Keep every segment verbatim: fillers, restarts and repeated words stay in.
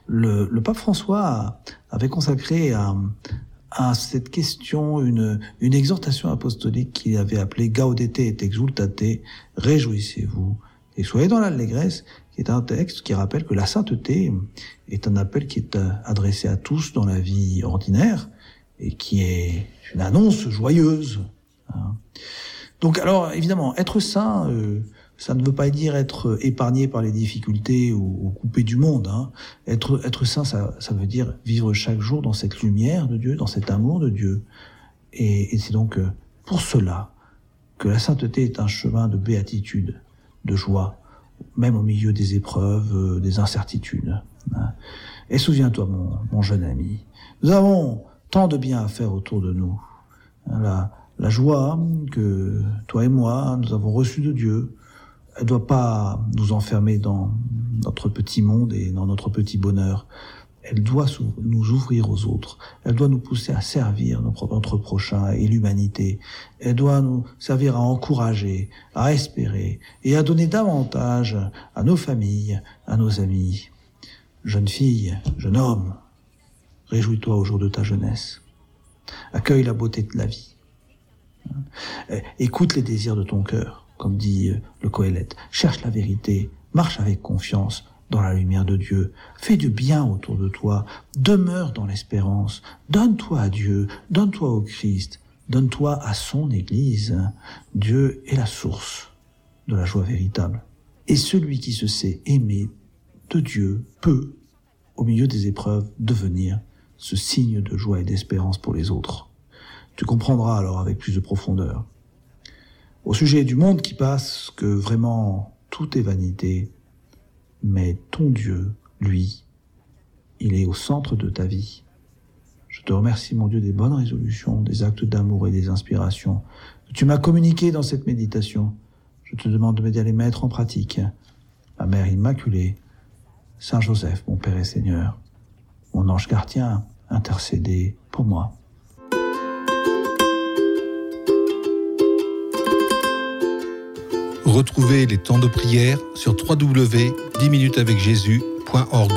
le, le pape François avait consacré à, à cette question une, une exhortation apostolique qu'il avait appelée Gaudete et exultate, réjouissez-vous et soyez dans l'allégresse, qui est un texte qui rappelle que la sainteté est un appel qui est adressé à tous dans la vie ordinaire et qui est une annonce joyeuse. Donc alors évidemment, être saint, euh, ça ne veut pas dire être épargné par les difficultés ou, ou coupé du monde. Hein. Être, être saint, ça, ça veut dire vivre chaque jour dans cette lumière de Dieu, dans cet amour de Dieu. Et, et c'est donc pour cela que la sainteté est un chemin de béatitude, de joie, même au milieu des épreuves, euh, des incertitudes. Hein. Et souviens-toi, mon, mon jeune ami, nous avons tant de bien à faire autour de nous. Hein, la, la joie que toi et moi, nous avons reçue de Dieu, elle ne doit pas nous enfermer dans notre petit monde et dans notre petit bonheur. Elle doit nous ouvrir aux autres. Elle doit nous pousser à servir notre prochain et l'humanité. Elle doit nous servir à encourager, à espérer et à donner davantage à nos familles, à nos amis. Jeune fille, jeune homme, réjouis-toi au jour de ta jeunesse. Accueille la beauté de la vie. Écoute les désirs de ton cœur, comme dit le Qoheleth. Cherche la vérité, marche avec confiance dans la lumière de Dieu. Fais du bien autour de toi, demeure dans l'espérance, donne-toi à Dieu, donne-toi au Christ, donne-toi à son Église. Dieu est la source de la joie véritable. Et celui qui se sait aimer de Dieu peut, au milieu des épreuves, devenir ce signe de joie et d'espérance pour les autres. Tu comprendras alors avec plus de profondeur. Au sujet du monde qui passe, que vraiment tout est vanité, mais ton Dieu, lui, il est au centre de ta vie. Je te remercie, mon Dieu, des bonnes résolutions, des actes d'amour et des inspirations que tu m'as communiquées dans cette méditation. Je te demande de m'aider à les mettre en pratique. Ma Mère Immaculée, Saint Joseph, mon Père et Seigneur, mon ange gardien, intercédez pour moi. Retrouvez les temps de prière sur w w w point dix minutes avec jésus point org.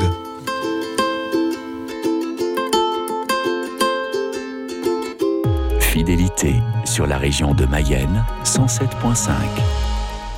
Fidélité sur la région de Mayenne, cent sept virgule cinq.